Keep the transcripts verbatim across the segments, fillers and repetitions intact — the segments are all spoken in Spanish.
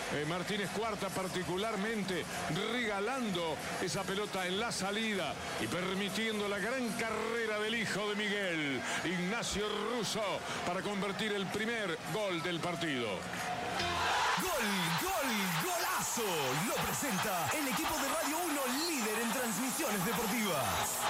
Eh, Martínez Cuarta particularmente regalando esa pelota en la salida y permitiendo la gran carrera del hijo de Miguel, Ignacio Russo, para convertir el primer gol del partido. Gol, gol, golazo. Lo presenta el equipo de Radio uno, líder en transmisiones deportivas.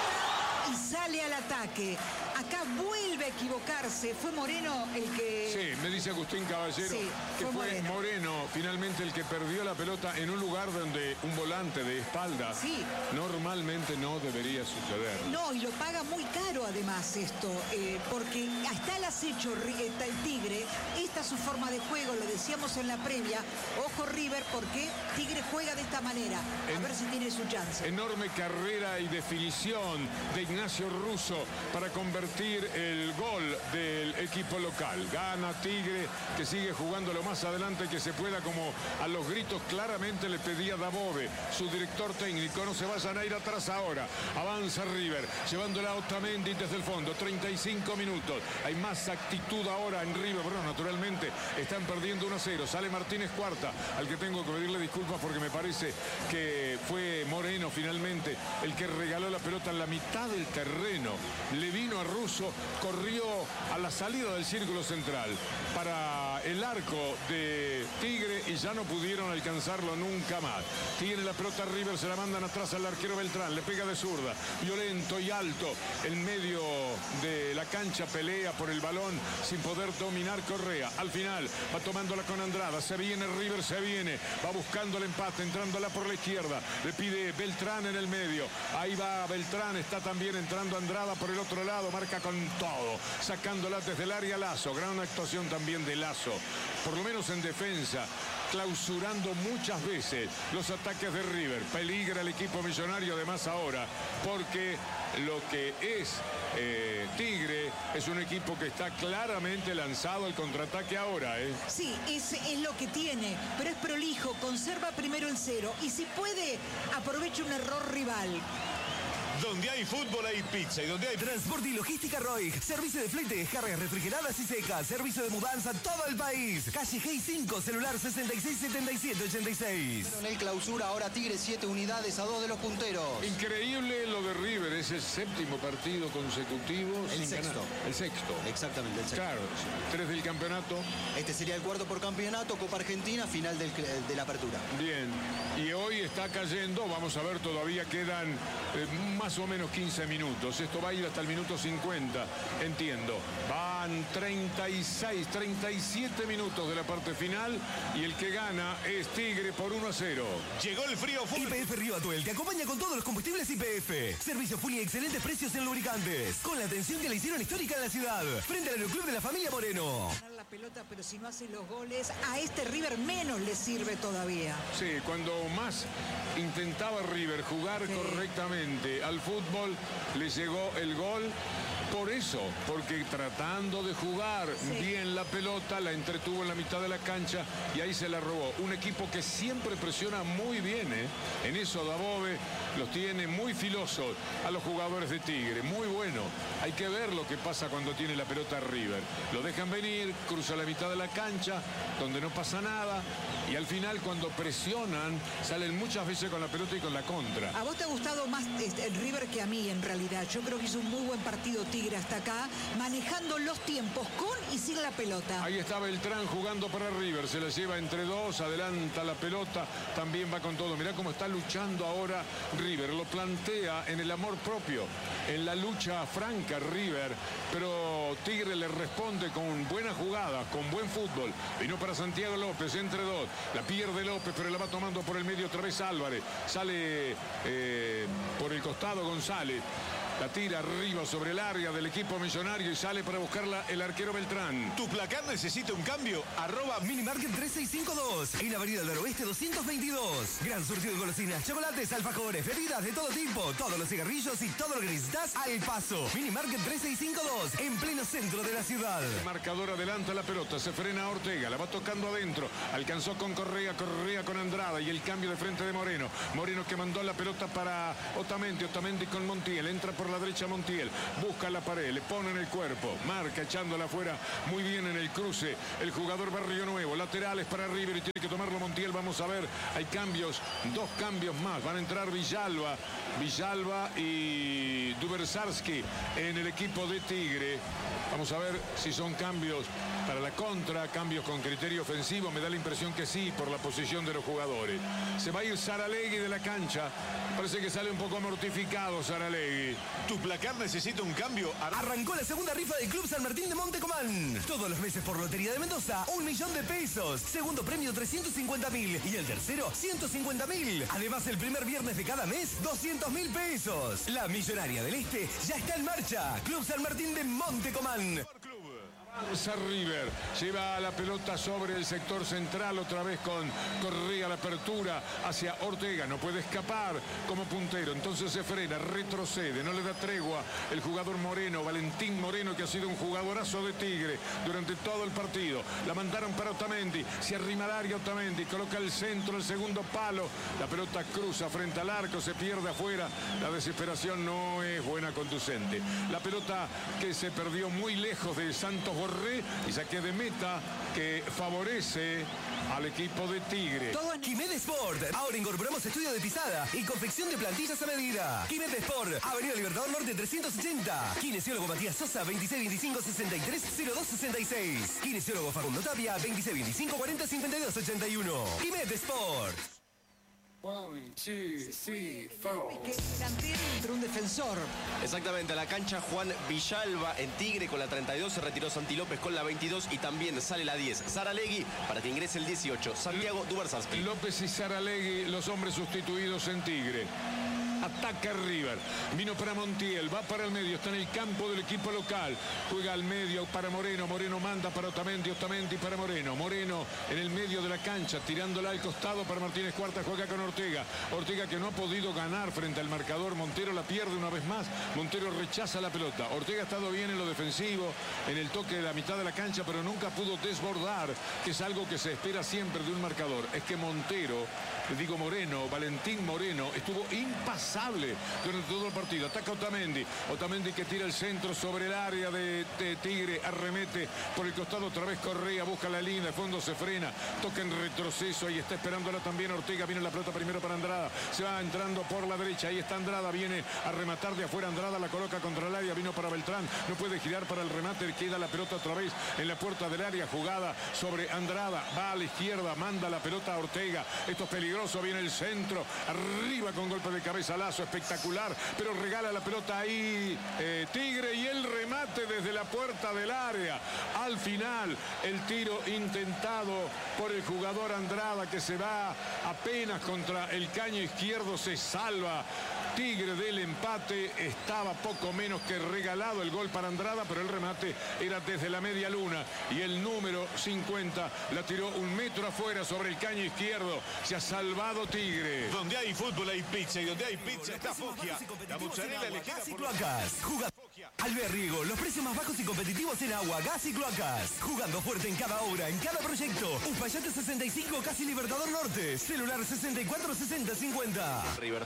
Y sale al ataque. Acá vuelve a equivocarse. Fue Moreno el que... Sí, me dice Agustín Caballero sí, que fue fue Moreno. Moreno finalmente el que perdió la pelota en un lugar donde un volante de espalda sí. normalmente no debería suceder. No, y lo paga muy caro además esto, eh, porque está el acecho, está el Tigre, esta es su forma de juego, lo decíamos en la previa. Ojo River, porque Tigre juega de esta manera. A en, ver si tiene su chance. Enorme carrera y definición de Ignacio Russo para convertir el gol del equipo local. Gana Tigre, que sigue jugando lo más adelante que se pueda, como a los gritos claramente le pedía Dabove, su director técnico. No se vayan a ir atrás ahora. Avanza River, llevándola a Otamendi desde el fondo. treinta y cinco minutos. Hay más actitud ahora en River, pero naturalmente están perdiendo uno a cero. Sale Martínez Cuarta, al que tengo que pedirle disculpas porque me parece que fue Moreno finalmente el que regaló la pelota en la mitad del terreno. Le vino a Russo, corrió a la salida del círculo central para el arco de Tigre y ya no pudieron alcanzarlo nunca más. Tiene la pelota River, se la mandan atrás al arquero Beltrán, le pega de zurda, violento y alto, en medio de la cancha pelea por el balón sin poder dominar Correa. Al final va tomándola con Andrada, se viene River, se viene, va buscando el empate, entrándola por la izquierda, le pide Beltrán en el medio, ahí va Beltrán, está también entrando Andrada por el otro lado, marca con todo, sacándola desde el área Lazo. Gran actuación también de Lazo, por lo menos en defensa, clausurando muchas veces los ataques de River. Peligra el equipo millonario además ahora, porque lo que es eh, Tigre es un equipo que está claramente lanzado al contraataque ahora. ¿eh? Sí, es, es lo que tiene, pero es prolijo, conserva primero el cero y si puede, aprovecha un error rival. Donde hay fútbol hay pizza y donde hay transporte y logística Roig. Servicio de flete, descargas refrigeradas y secas. Servicio de mudanza a todo el país. Calle G cinco, celular sesenta y seis setenta y siete ochenta y seis. En el clausura ahora Tigre siete unidades a dos de los punteros. Increíble lo de River, es el séptimo partido consecutivo. El sin sexto. Ganar. El sexto. Exactamente, el sexto. Claro, tres del campeonato. Este sería el cuarto por campeonato, Copa Argentina, final del, de la apertura. Bien, y hoy está cayendo, vamos a ver, todavía quedan eh, más o menos quince minutos. Esto va a ir hasta el minuto cincuenta, entiendo. Van treinta y seis, treinta y siete minutos de la parte final y el que gana es Tigre por uno a cero. Llegó el frío full. Y P F Río Atuel te acompaña con todos los combustibles Y P F. Servicio full y excelentes precios en lubricantes. Con la atención que le hicieron histórica en la ciudad. Frente al Aeroclub de la familia Moreno. Ganar la pelota, pero si no hace los goles, a este River menos le sirve todavía. Sí, cuando más intentaba River jugar sí. correctamente al fútbol, le llegó el gol. Por eso, porque tratando de jugar sí. bien la pelota, la entretuvo en la mitad de la cancha y ahí se la robó. Un equipo que siempre presiona muy bien, ¿eh? En eso Dabove los tiene muy filosos a los jugadores de Tigre. Muy bueno. Hay que ver lo que pasa cuando tiene la pelota River. Lo dejan venir, cruza la mitad de la cancha, donde no pasa nada. Y al final, cuando presionan, salen muchas veces con la pelota y con la contra. ¿A vos te ha gustado más el River que a mí, en realidad? Yo creo que hizo un muy buen partido Tigre hasta acá, manejando los tiempos con y sin la pelota. Ahí está Beltrán jugando para River, se la lleva entre dos, adelanta la pelota, también va con todo. Mirá cómo está luchando ahora River, lo plantea en el amor propio, en la lucha franca River, pero Tigre le responde con buena jugada, con buen fútbol. Vino para Santiago López, entre dos, la pierde López, pero la va tomando por el medio otra vez Álvarez, sale eh, por el costado González. La tira arriba sobre el área del equipo millonario y sale para buscarla el arquero Beltrán. ¿Tu placar necesita un cambio? Arroba Minimarket tres seis cinco dos. En la avenida del Oeste doscientos veintidós. Gran surtido de golosinas, chocolates, alfajores, bebidas de todo tipo. Todos los cigarrillos y todo lo que necesitas al paso. Minimarket tres seis cinco dos. En pleno centro de la ciudad. El marcador adelanta la pelota. Se frena Ortega. La va tocando adentro. Alcanzó con Correa. Correa con Andrada. Y el cambio de frente de Moreno. Moreno que mandó la pelota para Otamendi. Otamendi con Montiel. Entra por la derecha Montiel. Busca la pared, le pone en el cuerpo. Marca echándola afuera muy bien en el cruce. El jugador Barrio Nuevo. Laterales para River y tiene que tomarlo Montiel. Vamos a ver, hay cambios, dos cambios más. Van a entrar Villalba, Villalba y Dubersarski en el equipo de Tigre. Vamos a ver si son cambios para la contra, cambios con criterio ofensivo. Me da la impresión que sí, por la posición de los jugadores. Se va a ir Saralegui de la cancha. Parece que sale un poco mortificado Saralegui. Tu placar necesita un cambio. Arrancó la segunda rifa del Club San Martín de Montecomán. Todos los meses por Lotería de Mendoza, un millón de pesos. Segundo premio trescientos cincuenta mil y el tercero ciento cincuenta mil. Además, el primer viernes de cada mes, doscientos mil pesos. La Millonaria del Este ya está en marcha. Club San Martín de Montecomán. Avanza River, lleva la pelota sobre el sector central, otra vez con Correa, la apertura hacia Ortega, no puede escapar como puntero, entonces se frena, retrocede, no le da tregua el jugador Moreno, Valentín Moreno, que ha sido un jugadorazo de Tigre durante todo el partido. La mandaron para Otamendi, se arrima al área Otamendi, coloca el centro, el segundo palo, la pelota cruza frente al arco, se pierde afuera, la desesperación no es buena conducente. La pelota que se perdió muy lejos de Santos Borré y saque de meta que favorece al equipo de Tigre. Todo en Quimed Sport. Ahora incorporamos estudio de pisada y confección de plantillas a medida. Quimed Sport, Avenida Libertador Norte trescientos ochenta. Kinesiólogo Matías Sosa, veintiséis veinticinco sesenta y tres cero dos sesenta y seis. Kinesiólogo Facundo Tapia, veintiséis veinticinco cuarenta cincuenta y dos ochenta y uno. Quimed Sport. One, two, three, four. Que delantero entre un defensor. Exactamente, a la cancha Juan Villalba en Tigre con la treinta y dos, se retiró Santi López con la veintidós y también sale la diez. Saralegui para que ingrese el dieciocho, Santiago Dubersarski. López y Saralegui, los hombres sustituidos en Tigre. Ataca River, vino para Montiel, va para el medio, está en el campo del equipo local, juega al medio para Moreno, Moreno manda para Otamendi, Otamendi para Moreno, Moreno en el medio de la cancha, tirándola al costado para Martínez Cuarta, juega con Ortega, Ortega que no ha podido ganar frente al marcador, Montero la pierde una vez más, Montero rechaza la pelota, Ortega ha estado bien en lo defensivo, en el toque de la mitad de la cancha, pero nunca pudo desbordar, que es algo que se espera siempre de un marcador, es que Montero, digo Moreno, Valentín Moreno, estuvo impasable durante todo el partido. Ataca Otamendi. Otamendi que tira el centro sobre el área de, de Tigre. Arremete por el costado. Otra vez Correa. Busca la línea. De fondo se frena. Toca en retroceso. Ahí está esperándola también Ortega. Viene la pelota primero para Andrada. Se va entrando por la derecha. Ahí está Andrada. Viene a rematar de afuera. Andrada la coloca contra el área. Vino para Beltrán. No puede girar para el remate. Queda la pelota otra vez en la puerta del área. Jugada sobre Andrada. Va a la izquierda. Manda la pelota a Ortega. Esto es peligroso. Viene el centro. Arriba con golpe de cabeza. Lazo espectacular, pero regala la pelota ahí eh, Tigre y el remate desde la puerta del área. Al final, el tiro intentado por el jugador Andrada, que se va apenas contra el caño izquierdo, se salva. Tigre del empate, estaba poco menos que regalado el gol para Andrada, pero el remate era desde la media luna y el número cincuenta la tiró un metro afuera sobre el caño izquierdo. Se ha salvado Tigre. Donde hay fútbol hay pizza y donde hay pizza está Foggia. La mozzarella le queda por cloacas. Juga Alberrigo, los precios más bajos y competitivos en agua, gas y cloacas. Jugando fuerte en cada obra, en cada proyecto. Uspallate sesenta y cinco, casi Libertador Norte. Celular sesenta y cuatro sesenta cincuenta. River.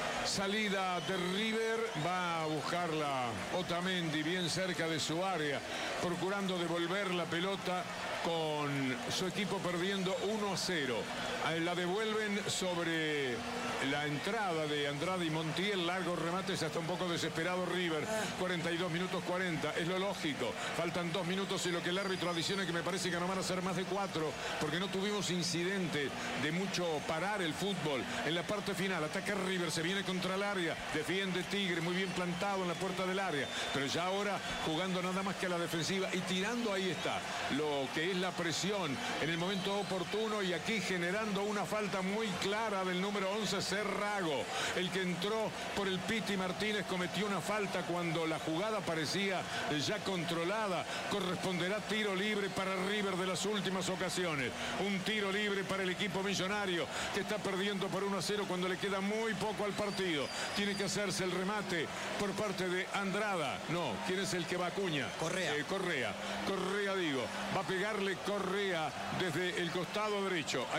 Salida de River, va a buscarla Otamendi bien cerca de su área, procurando devolver la pelota con su equipo perdiendo uno a cero. La devuelven sobre la entrada de Andrade y Montiel, largos remates, hasta un poco desesperado River. cuarenta y dos minutos cuarenta, es lo lógico. Faltan dos minutos y lo que el árbitro adiciona, que me parece que no van a ser más de cuatro, porque no tuvimos incidente de mucho parar el fútbol. En la parte final, ataca River, se viene contra el área, defiende Tigre, muy bien plantado en la puerta del área, pero ya ahora jugando nada más que a la defensiva y tirando, ahí está, lo que es la presión en el momento oportuno, y aquí generando una falta muy clara del número once, Cerrago, el que entró por el Piti Martínez, cometió una falta cuando la jugada parecía ya controlada. Corresponderá tiro libre para River de las últimas ocasiones, un tiro libre para el equipo millonario, que está perdiendo por uno a cero cuando le queda muy poco al partido. Tiene que hacerse el remate por parte de Andrada. No, ¿quién es el que va? Acuña. Correa. Eh, Correa. Correa, digo. Va a pegarle Correa desde el costado derecho. Ahí está Tomás.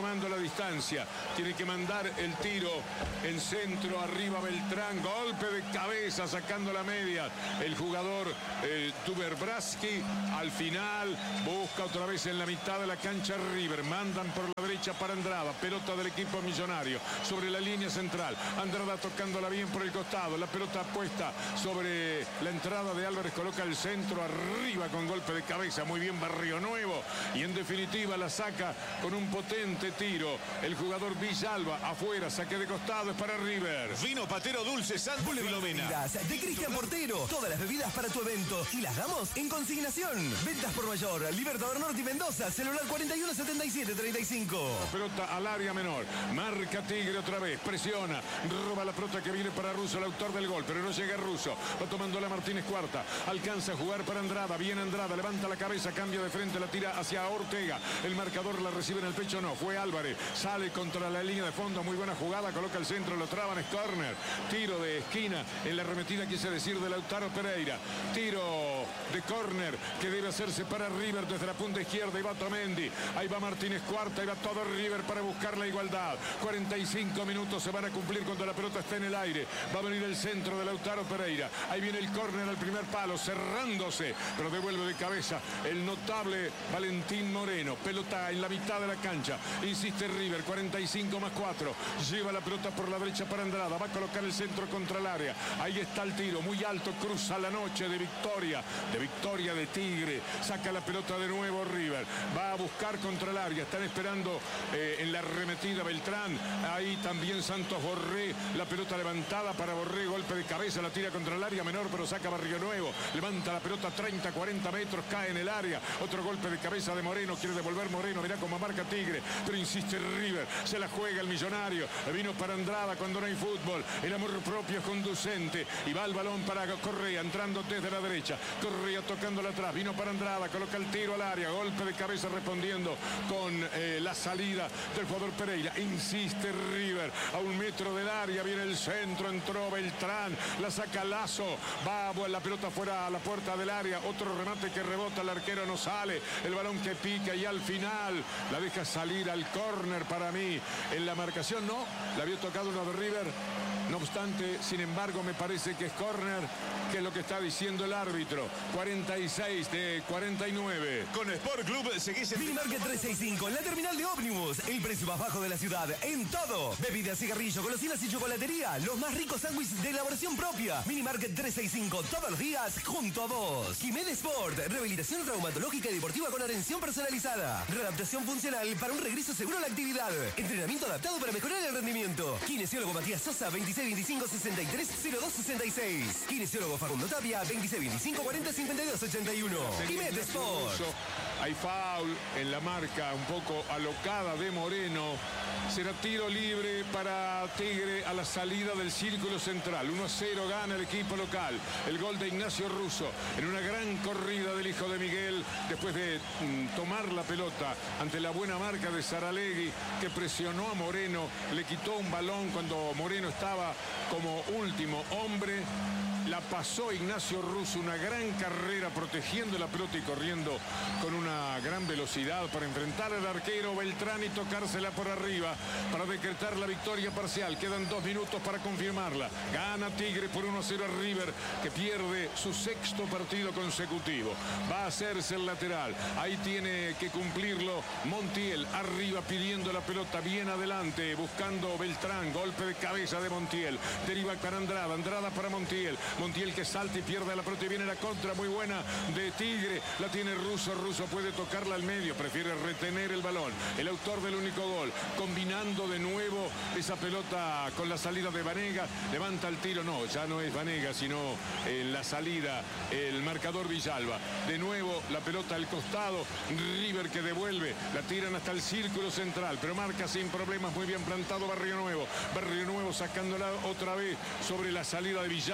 tomando la distancia. Tiene que mandar el tiro en centro, arriba Beltrán. Golpe de cabeza, sacando la media. El jugador eh, Tuberbraski al final busca otra vez en la mitad de la cancha River. Mandan por la derecha para Andrada. Pelota del equipo millonario sobre la línea central. Andrada tocándola bien por el costado. La pelota puesta sobre la entrada de Álvarez. Coloca el centro arriba con golpe de cabeza. Muy bien Barrio Nuevo. Y en definitiva la saca con un potente tiro. El jugador Villalba afuera. Saque de costado es para River. Vino Patero Dulce Santa Filomena. De Cristian Portero. Todas las bebidas para tu evento. Y las damos en consignación. Ventas por mayor. Libertador Norte y Mendoza. Celular cuarenta y uno setenta y siete treinta y cinco. Pelota al área menor. Marca Tigre otra vez. Presiona. Roba la pelota que viene para Russo, el autor del gol. Pero no llega Russo. Va tomando la Martínez Cuarta. Alcanza a jugar para Andrada. Viene Andrada. Levanta la cabeza. Cambia de frente. La tira hacia Ortega. El marcador la recibe en el pecho. No. Fue Álvarez. Sale contra la línea de fondo. Muy buena jugada. Coloca el centro. Lo traban. Es córner. Tiro de esquina. En la arremetida quise decir de Lautaro Pereira. Tiro de córner que debe hacerse para River desde la punta izquierda. Y va Tomendi. Ahí va Martínez Cuarta. Y va todo River para buscar la igualdad. cuarenta y cinco minutos se van a cumplir cuando la pelota está en el aire. Va a venir el centro de Lautaro Pereira. Ahí viene el córner al primer palo, cerrándose, pero devuelve de cabeza el notable Valentín Moreno. Pelota en la mitad de la cancha. Insiste River, cuarenta y cinco más cuatro. Lleva la pelota por la derecha para Andrada. Va a colocar el centro contra el área. Ahí está el tiro, muy alto, cruza la noche de victoria. De victoria de Tigre. Saca la pelota de nuevo River. Va a buscar contra el área. Están esperando eh, en la arremetida Beltrán. Ahí también Santos Borré. La pelota levantada para Borré. Golpe de cabeza. La tira contra el área menor, pero saca Barrio Nuevo. Levanta la pelota treinta, cuarenta metros. Cae en el área. Otro golpe de cabeza de Moreno. Quiere devolver Moreno. Mirá cómo marca Tigre. Pero insiste River. Se la juega el millonario. Vino para Andrada cuando no hay fútbol. El amor propio es conducente. Y va el balón para Correa. Entrando desde la derecha. Correa tocándola atrás. Vino para Andrada. Coloca el tiro al área. Golpe de cabeza respondiendo con eh, la salida del jugador Pereira. Insiste River. A un metro del área. Viene el centro. Entró Beltrán. La saca Lazo. Va la pelota fuera a la puerta del área. Otro remate que rebota. El arquero no sale. El balón que pica. Y al final la deja salir al córner para mí. En la marcación no. La había tocado uno de River. No obstante, sin embargo, me parece que es córner, que es lo que está diciendo el árbitro. cuarenta y seis de cuarenta y nueve. Con Sport Club seguís en Minimarket trescientos sesenta y cinco, en la terminal de ómnibus. El precio más bajo de la ciudad, en todo. Bebidas, cigarrillos, golosinas y chocolatería. Los más ricos sándwiches de elaboración propia. Minimarket trescientos sesenta y cinco, todos los días, junto a vos. Jimed Sport, rehabilitación traumatológica y deportiva con atención personalizada. Readaptación funcional para un regreso seguro a la actividad. Entrenamiento adaptado para mejorar el rendimiento. Kinesiólogo Matías Sosa, veintiséis veinticinco sesenta y tres cero dos sesenta y seis. Kinesiólogo Facundo Tapia, veintiséis veinticinco cuarenta cincuenta y dos ochenta y uno. Jimed Sport. Hay foul en la marca un poco alocada de Moreno. Será tiro libre para Tigre a la salida del círculo central. uno a cero gana el equipo local. El gol de Ignacio Russo en una gran corrida del hijo de Miguel después de mm, tomar la pelota ante la buena marca de Saralegui, que presionó a Moreno, le quitó un balón cuando Moreno estaba como último hombre. La pasó Ignacio Russo, una gran carrera protegiendo la pelota y corriendo con una gran velocidad para enfrentar al arquero Beltrán y tocársela por arriba para decretar la victoria parcial. Quedan dos minutos para confirmarla. Gana Tigre por uno a cero a River, que pierde su sexto partido consecutivo. Va a hacerse el lateral. Ahí tiene que cumplirlo Montiel, arriba pidiendo la pelota, bien adelante, buscando Beltrán. Golpe de cabeza de Montiel. Deriva para Andrada. Andrada para Montiel. Montiel que salta y pierde la pelota y viene la contra muy buena de Tigre. La tiene Russo. Russo puede tocarla al medio. Prefiere retener el balón. El autor del único gol. Combinando de nuevo esa pelota con la salida de Vanega. Levanta el tiro. No, ya no es Vanega, sino en la salida el marcador Villalba. De nuevo la pelota al costado. River que devuelve. La tiran hasta el círculo central. Pero marca sin problemas. Muy bien plantado Barrio Nuevo. Barrio Nuevo sacándola otra vez sobre la salida de Villalba.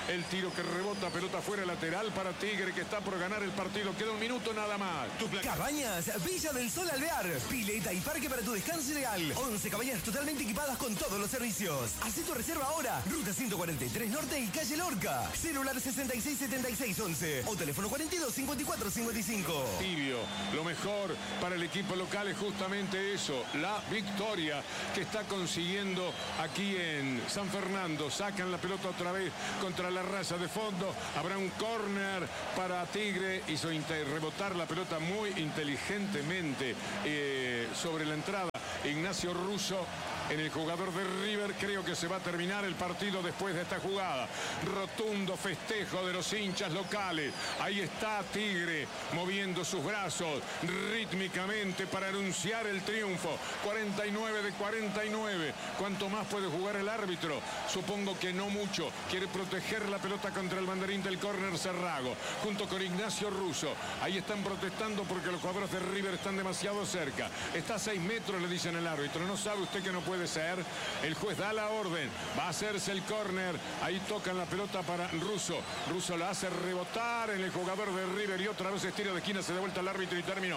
El tiro que rebota, pelota fuera, lateral para Tigre, que está por ganar el partido. Queda un minuto nada más. Cabañas, Villa del Sol Alvear. Pileta y parque para tu descanso ideal. once cabañas totalmente equipadas con todos los servicios. Haz tu reserva ahora. Ruta ciento cuarenta y tres Norte y calle Lorca. Celular sesenta y seis setenta y seis once o teléfono cuarenta y dos cincuenta y cuatro cincuenta y cinco. Tibio, lo mejor para el equipo local es justamente eso, la victoria que está consiguiendo aquí en San Fernando. Sacan la pelota otra vez contra la raya de fondo. Habrá un córner para Tigre. Hizo rebotar la pelota muy inteligentemente eh, sobre la entrada Ignacio Russo. En el jugador de River. Creo que se va a terminar el partido después de esta jugada. Rotundo festejo de los hinchas locales. Ahí está Tigre moviendo sus brazos rítmicamente para anunciar el triunfo. cuarenta y nueve de cuarenta y nueve. ¿Cuánto más puede jugar el árbitro? Supongo que no mucho. Quiere proteger la pelota contra el mandarín del córner Cerrago, junto con Ignacio Russo. Ahí están protestando porque los jugadores de River están demasiado cerca. Está a seis metros, le dicen el árbitro. ¿No sabe usted que no puede ser? El juez da la orden, va a hacerse el córner. Ahí tocan la pelota para Russo. Russo la hace rebotar en el jugador de River y otra vez estira de esquina, se da vuelta al árbitro y terminó.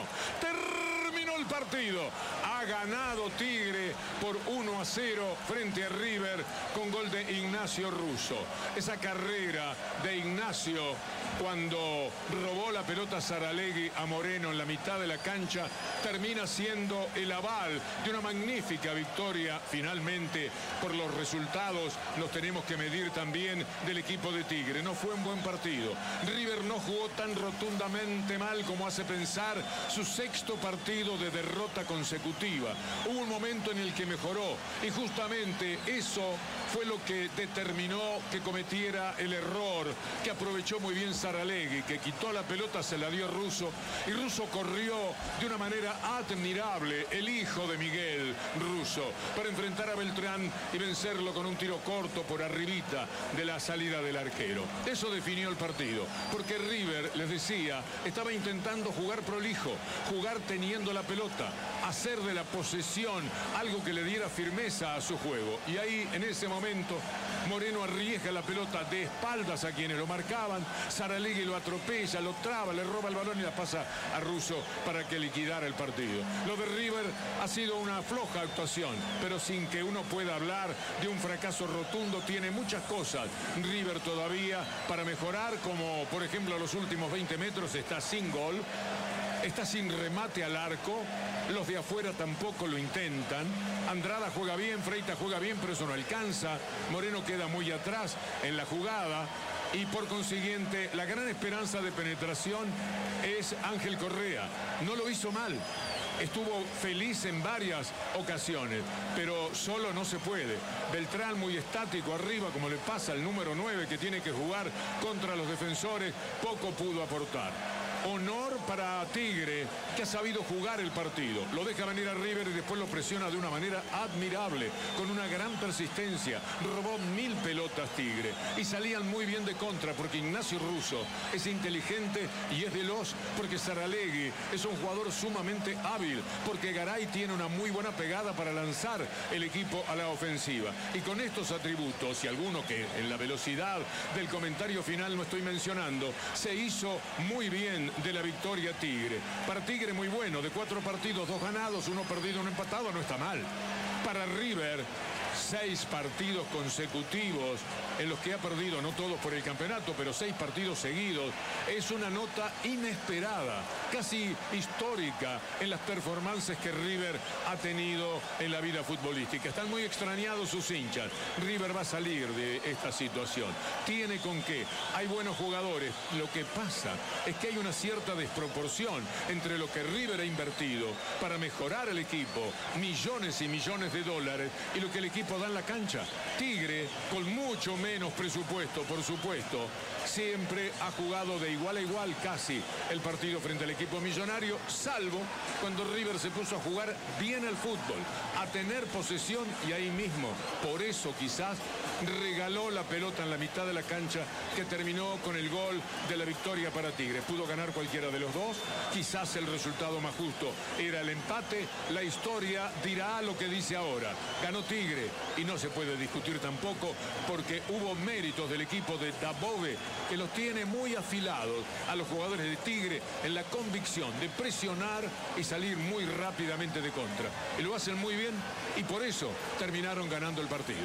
Terminó el partido. Ha ganado Tigre por uno a cero frente a River con gol de Ignacio Russo. Esa carrera de Ignacio cuando robó la pelota Saralegui a Moreno en la mitad de la cancha termina siendo el aval de una magnífica victoria. Finalmente, por los resultados nos tenemos que medir también del equipo de Tigre. No fue un buen partido. River no jugó tan rotundamente mal como hace pensar su sexto partido de derrota consecutiva. Hubo un momento en el que mejoró y justamente eso fue lo que determinó que cometiera el error que aprovechó muy bien Saralegui, que quitó la pelota, se la dio Russo y Russo corrió de una manera admirable, el hijo de Miguel Russo, para enfrentar a Beltrán y vencerlo con un tiro corto por arribita de la salida del arquero. Eso definió el partido, porque River, les decía, estaba intentando jugar prolijo, jugar teniendo la pelota, hacer de la posesión algo que le diera firmeza a su juego. Y ahí, en ese momento, Moreno arriesga la pelota de espaldas a quienes lo marcaban. Saralegui lo atropella, lo traba, le roba el balón y la pasa a Russo para que liquidara el partido. Lo de River ha sido una floja actuación, pero sin que uno pueda hablar de un fracaso rotundo. Tiene muchas cosas River todavía para mejorar, como por ejemplo los últimos veinte metros está sin gol, está sin remate al arco, los de afuera tampoco lo intentan. Andrada juega bien, Freitas juega bien, pero eso no alcanza. Moreno queda muy atrás en la jugada y por consiguiente la gran esperanza de penetración es Ángel Correa. No lo hizo mal, estuvo feliz en varias ocasiones, pero solo no se puede. Beltrán muy estático arriba, como le pasa al número nueve que tiene que jugar contra los defensores, poco pudo aportar. Honor para Tigre, que ha sabido jugar el partido. Lo deja venir a River y después lo presiona de una manera admirable, con una gran persistencia. Robó mil pelotas Tigre y salían muy bien de contra, porque Ignacio Russo es inteligente y es veloz, porque Saralegui es un jugador sumamente hábil, porque Garay tiene una muy buena pegada para lanzar el equipo a la ofensiva. Y con estos atributos, y alguno que en la velocidad del comentario final no estoy mencionando, se hizo muy bien de la victoria Tigre. Para Tigre muy bueno, de cuatro partidos, dos ganados, uno perdido, uno empatado, no está mal. Para River, seis partidos consecutivos en los que ha perdido, no todos por el campeonato, pero seis partidos seguidos, es una nota inesperada, casi histórica en las performances que River ha tenido en la vida futbolística. Están muy extrañados sus hinchas. River va a salir de esta situación. Tiene con qué. Hay buenos jugadores. Lo que pasa es que hay una cierta desproporción entre lo que River ha invertido para mejorar el equipo, millones y millones de dólares, y lo que el equipo da en la cancha. Tigre, con mucho menos presupuesto, por supuesto, siempre ha jugado de igual a igual casi el partido frente al equipo millonario, salvo cuando River se puso a jugar bien al fútbol, a tener posesión, y ahí mismo, por eso quizás regaló la pelota en la mitad de la cancha que terminó con el gol de la victoria para Tigre. Pudo ganar cualquiera de los dos, quizás el resultado más justo era el empate. La historia dirá lo que dice ahora. Ganó Tigre y no se puede discutir tampoco porque hubo méritos del equipo de Dabove que los tiene muy afilados a los jugadores de Tigre en la convicción de presionar y salir muy rápidamente de contra. Y lo hacen muy bien y por eso terminaron ganando el partido.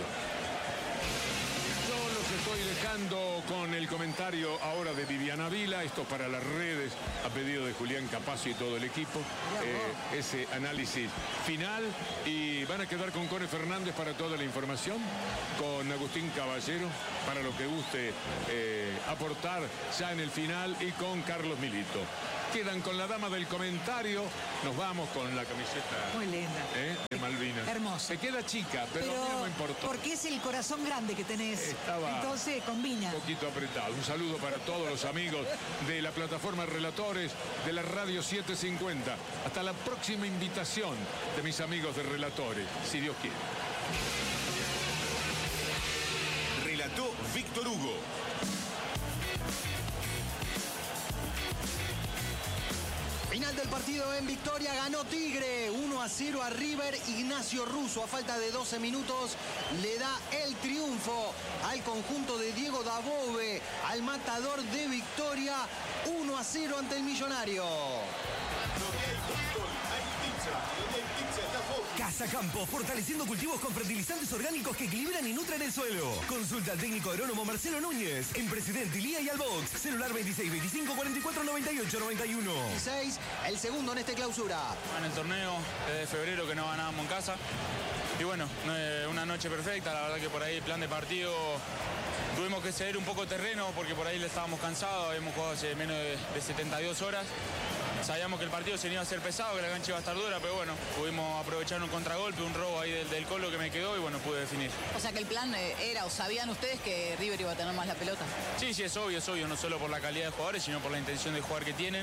Yo los estoy dejando con el comentario ahora de Viviana Vila, esto para las redes, a pedido de Julián Capazzi y todo el equipo, eh, ese análisis final, y van a quedar con Cone Fernández para toda la información, con Agustín Caballero para lo que guste eh, aportar ya en el final y con Carlos Milito. Quedan con la dama del comentario. Nos vamos con la camiseta Muy linda. ¿eh? de Malvinas. Hermosa. Se queda chica, pero, Pero a mí no me importó. porque es el corazón grande que tenés. Estaba Entonces combina. Un poquito apretado. Un saludo para todos los amigos de la plataforma Relatores de la Radio setecientos cincuenta. Hasta la próxima invitación de mis amigos de Relatores, si Dios quiere. Relató Víctor Hugo. Final del partido en victoria, ganó Tigre, uno a cero a River. Ignacio Russo, a falta de doce minutos, le da el triunfo al conjunto de Diego Dabove, al matador de Victoria, uno a cero ante el Millonario. Casa Campo, fortaleciendo cultivos con fertilizantes orgánicos que equilibran y nutren el suelo. Consulta al técnico agrónomo Marcelo Núñez en Presidente Ilía y Albox. Celular veintiséis veinticinco cuarenta y cuatro noventa y ocho noventa y uno. seis, el segundo en este clausura. En el torneo, desde febrero que no ganábamos en casa. Y bueno, una noche perfecta, la verdad que por ahí el plan de partido tuvimos que ceder un poco terreno porque por ahí le estábamos cansados, habíamos jugado hace menos de, de setenta y dos horas. Sabíamos que el partido se iba a ser pesado, que la cancha iba a estar dura, pero bueno, pudimos aprovechar un contragolpe, un robo ahí del, del Colo que me quedó y bueno, pude definir. O sea que el plan era, o sabían ustedes que River iba a tener más la pelota. Sí, sí, es obvio, es obvio, no solo por la calidad de jugadores, sino por la intención de jugar que tienen.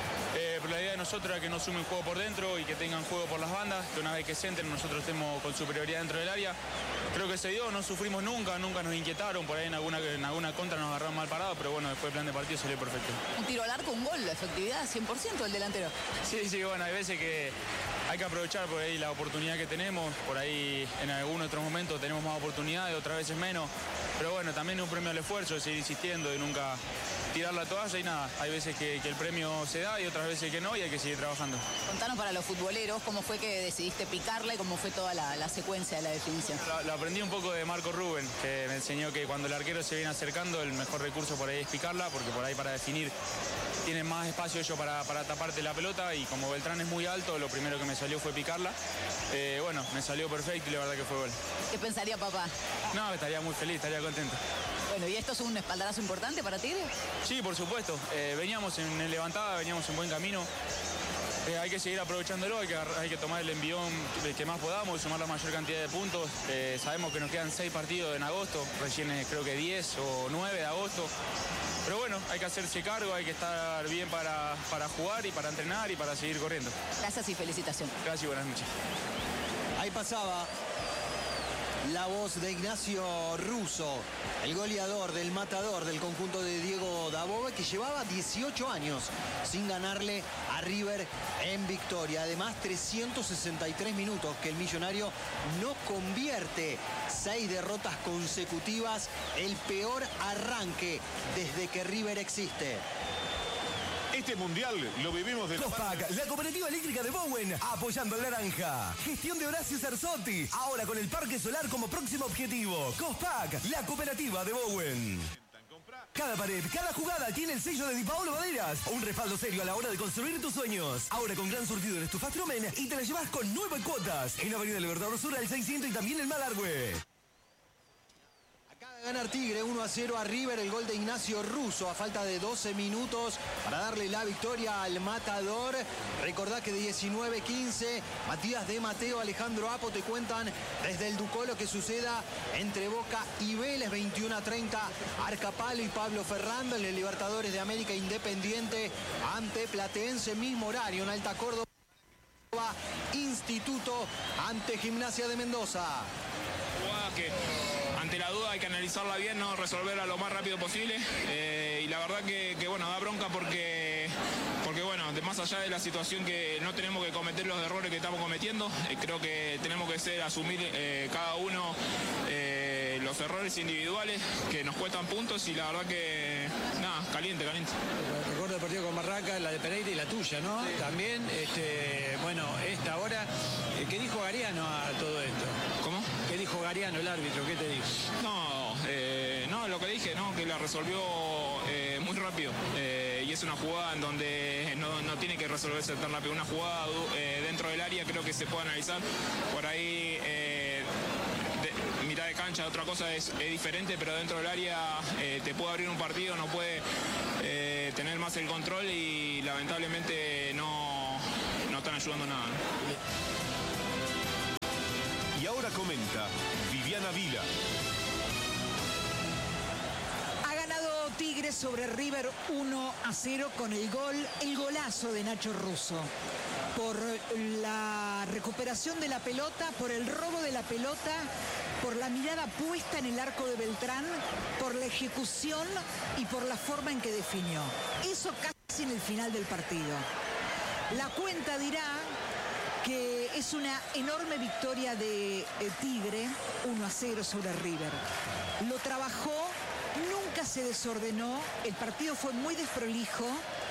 Eh, pero la idea de nosotros era que no sumen juego por dentro y que tengan juego por las bandas, que una vez que se entren nosotros estemos con superioridad dentro del área. Creo que se dio, no sufrimos nunca, nunca nos inquietaron, por ahí en alguna, en alguna contra nos agarraron mal parados, pero bueno, después el plan de partido salió perfecto. Un tiro al arco, un gol, la efectividad cien por ciento del delantero. Sí, sí, bueno, hay veces que hay que aprovechar por ahí la oportunidad que tenemos, por ahí en algunos otros momentos tenemos más oportunidades, otras veces menos, pero bueno, también es un premio al esfuerzo, de seguir insistiendo, de nunca tirar la toalla y nada, hay veces que, que el premio se da y otras veces que no y hay que seguir trabajando. Contanos para los futboleros cómo fue que decidiste picarla y cómo fue toda la, la secuencia de la definición. Lo, lo aprendí un poco de Marco Rubén, que me enseñó que cuando el arquero se viene acercando el mejor recurso por ahí es picarla, porque por ahí para definir tienen más espacio ellos para, para taparte la pelota y como Beltrán es muy alto, lo primero que me salió fue picarla. Eh, bueno, me salió perfecto y la verdad que fue gol. ¿Qué pensaría papá? No, estaría muy feliz, estaría contento. Bueno, ¿y esto es un espaldarazo importante para Tigre? Sí, por supuesto. Eh, veníamos en levantada, veníamos en buen camino. Eh, hay que seguir aprovechándolo, hay que, hay que tomar el envión que, que más podamos y sumar la mayor cantidad de puntos. Eh, sabemos que nos quedan seis partidos en agosto, recién eh, creo que diez o nueve de agosto. Pero bueno, hay que hacerse cargo, hay que estar bien para, para jugar y para entrenar y para seguir corriendo. Gracias y felicitaciones. Gracias y buenas noches. Ahí pasaba la voz de Ignacio Russo, el goleador del matador del conjunto de Diego Dabove, que llevaba dieciocho años sin ganarle a River en victoria. Además, trescientos sesenta y tres minutos que el Millonario no convierte. Seis derrotas consecutivas, el peor arranque desde que River existe. Este mundial lo vivimos de... Cospac, la cooperativa eléctrica de Bowen, apoyando al Naranja. Gestión de Horacio Cerzotti, ahora con el parque solar como próximo objetivo. Cospac, la cooperativa de Bowen. Cada pared, cada jugada tiene el sello de Di Paolo Maderas. Un respaldo serio a la hora de construir tus sueños. Ahora con gran surtido en estufas Tromen y te la llevas con nueve cuotas. En Avenida Libertador Sur al seiscientos y también en Malargüe. Ganar Tigre uno a cero a River, el gol de Ignacio Russo a falta de doce minutos para darle la victoria al matador. Recordá que de diecinueve quince, Matías de Mateo, Alejandro Apo te cuentan desde el Ducó lo que suceda entre Boca y Vélez. Veintiuno a treinta, Arcapalo y Pablo Ferrando en el Libertadores de América Independiente ante Platense, mismo horario en Alta Córdoba. Instituto ante Gimnasia de Mendoza. Jugada que ante la duda hay que analizarla bien, no resolverla lo más rápido posible. Eh, y la verdad que, que, bueno, da bronca porque, porque, bueno, de más allá de la situación que no tenemos que cometer los errores que estamos cometiendo, eh, creo que tenemos que ser, asumir eh, cada uno eh, los errores individuales que nos cuestan puntos y la verdad que, nada, caliente, caliente. Recuerdo el partido con Barraca, la de Pereira y la tuya, ¿no? Sí. También, este, bueno, esta hora, ¿qué dijo Gariano a todo esto? ¿Cómo? ¿Qué dijo Gariano, el árbitro? ¿Qué te dijo? No, eh, no, lo que dije, ¿no? Que la resolvió eh, muy rápido. Eh, y es una jugada en donde no, no tiene que resolverse tan rápido. Una jugada eh, dentro del área creo que se puede analizar. Por ahí, eh, de, mitad de cancha, otra cosa es, es diferente, pero dentro del área eh, te puede abrir un partido, no puede eh, tener más el control y lamentablemente no, no están ayudando nada, ¿no? Y ahora comenta Viviana Vila. Ha ganado Tigre sobre River uno a cero con el gol, el golazo de Nacho Russo. Por la recuperación de la pelota, por el robo de la pelota, por la mirada puesta en el arco de Beltrán, por la ejecución y por la forma en que definió. Eso casi en el final del partido. La cuenta dirá que es una enorme victoria de eh, Tigre, uno a cero sobre River. Lo trabajó, nunca se desordenó, el partido fue muy desprolijo,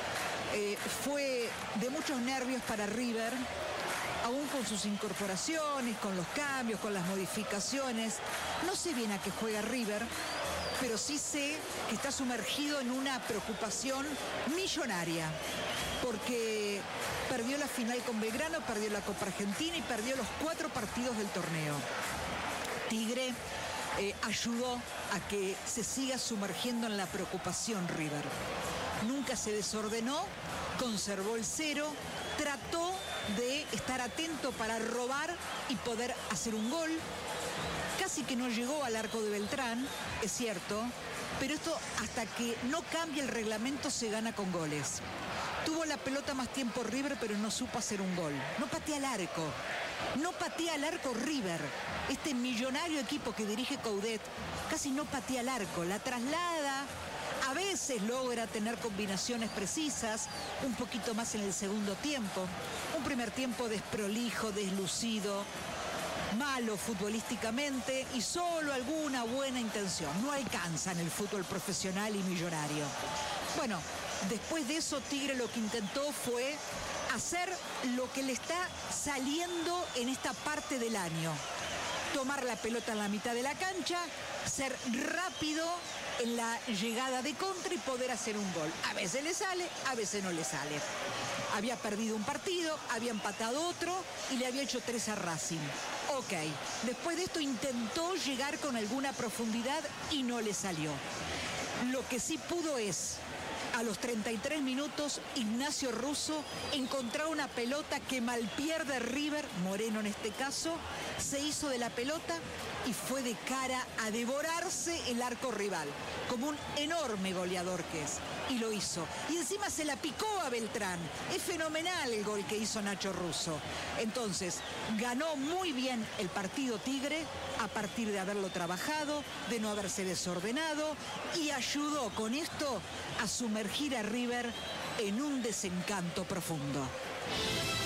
eh, fue de muchos nervios para River, aún con sus incorporaciones, con los cambios, con las modificaciones. No sé bien a qué juega River, pero sí sé que está sumergido en una preocupación millonaria, porque perdió la final con Belgrano, perdió la Copa Argentina y perdió los cuatro partidos del torneo. Tigre eh, ayudó a que se siga sumergiendo en la preocupación River. Nunca se desordenó, conservó el cero, trató de estar atento para robar y poder hacer un gol. Casi que no llegó al arco de Beltrán, es cierto, pero esto hasta que no cambie el reglamento se gana con goles. Tuvo la pelota más tiempo River, pero no supo hacer un gol. No patea al arco. No patea al arco River. Este millonario equipo que dirige Coudet casi no patea al arco. La traslada, a veces logra tener combinaciones precisas, un poquito más en el segundo tiempo. Un primer tiempo desprolijo, deslucido, malo futbolísticamente y solo alguna buena intención. No alcanza en el fútbol profesional y millonario. Bueno, después de eso Tigre lo que intentó fue hacer lo que le está saliendo en esta parte del año. Tomar la pelota en la mitad de la cancha, ser rápido en la llegada de contra y poder hacer un gol. A veces le sale, a veces no le sale. Había perdido un partido, había empatado otro y le había hecho tres a Racing. Ok, después de esto intentó llegar con alguna profundidad y no le salió. Lo que sí pudo es, a los treinta y tres minutos, Ignacio Russo encontró una pelota que mal pierde River, Moreno en este caso, se hizo de la pelota y fue de cara a devorarse el arco rival, como un enorme goleador que es, y lo hizo. Y encima se la picó a Beltrán. Es fenomenal el gol que hizo Nacho Russo. Entonces, ganó muy bien el partido Tigre a partir de haberlo trabajado, de no haberse desordenado, y ayudó con esto a sumergir a River en un desencanto profundo.